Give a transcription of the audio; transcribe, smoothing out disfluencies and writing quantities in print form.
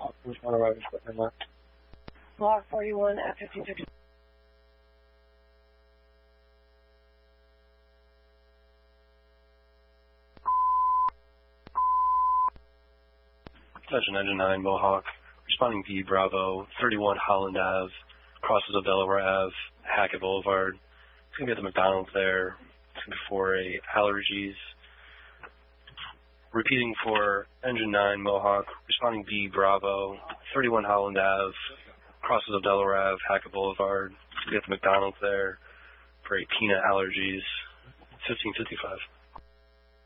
Mohawk. Respond arriving for Emma. Block 41 at 1550. Attention Engine 9 Mohawk. Responding B Bravo, 31 Holland Ave, crosses of Delaware Ave, Hackett Boulevard. It's going to be at the McDonald's there. It's going to be for a allergies. Repeating for Engine 9 Mohawk. Responding B Bravo, 31 Holland Ave, crosses of Delaware Ave, Hackett Boulevard. It's going to be at the McDonald's there for a peanut allergies. 1555.